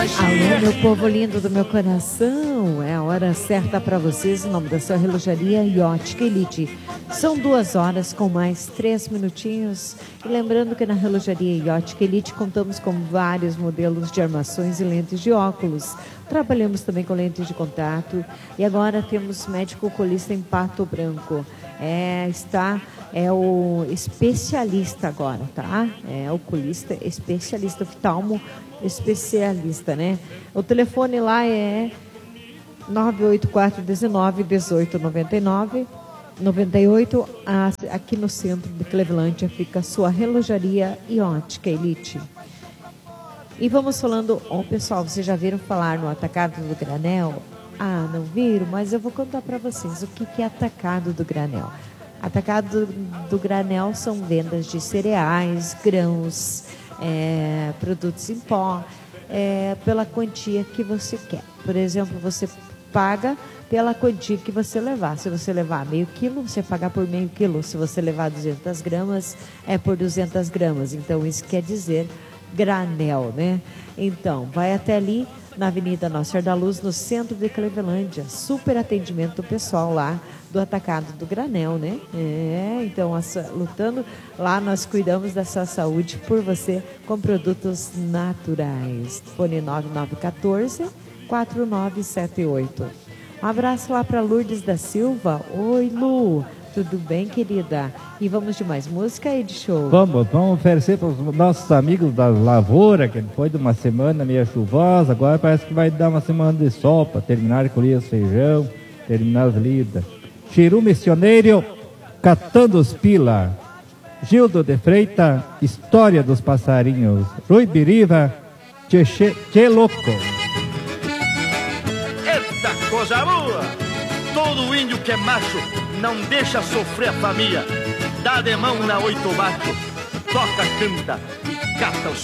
Alô, meu povo lindo do meu coração, é a hora certa para vocês, em nome da sua relojaria e Ótica Elite. São 2 horas com mais 3 minutinhos. E lembrando que na relojaria e Ótica Elite contamos com vários modelos de armações e lentes de óculos. Trabalhamos também com lentes de contato e agora temos médico oculista em Pato Branco. É o especialista agora, tá? É oculista, especialista, oftalmo, especialista, né? O telefone lá é 98419-1899, 98, aqui no centro de Clevelândia fica a sua relojaria e Ótica Elite. E vamos falando, pessoal, vocês já viram falar no Atacado do Granel? Ah, não viram? Mas eu vou contar para vocês o que é Atacado do Granel. Atacado do Granel são vendas de cereais, grãos, produtos em pó, pela quantia que você quer. Por exemplo, você paga pela quantia que você levar. Se você levar meio quilo, você paga por meio quilo. Se você levar 200 gramas, é por 200 gramas. Então, isso quer dizer granel, né? Então, vai até ali na Avenida Nossa Senhora da Luz, no centro de Clevelândia. Super atendimento do pessoal lá do Atacado do Granel, né? Então, lutando lá, nós cuidamos da sua saúde por você com produtos naturais. Fone 9914-4978. Um abraço lá para Lourdes da Silva. Oi, Lu. Tudo bem, querida? E vamos de mais música aí de show? Vamos oferecer para os nossos amigos da lavoura, que depois de uma semana meio chuvosa, agora parece que vai dar uma semana de sol para terminar de colher o feijão, terminar as lidas. Chiru Missioneiro, Catando os Pila. Gildo de Freita, História dos Passarinhos. Rui Biriva, Tchê Louco. Eita coisa boa! Todo índio que é macho não deixa sofrer a família. Dá de mão na 8 baixo, toca, canta e cata os